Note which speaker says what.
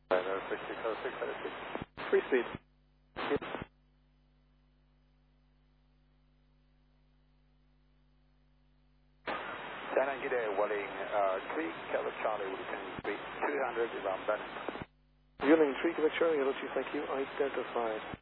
Speaker 1: Free speed.
Speaker 2: Welling 3, Kilo Charlie, Wilton speed 200 around Bennett.
Speaker 1: Welling 3, Quebec Charlie, hello 2, thank you. Identified.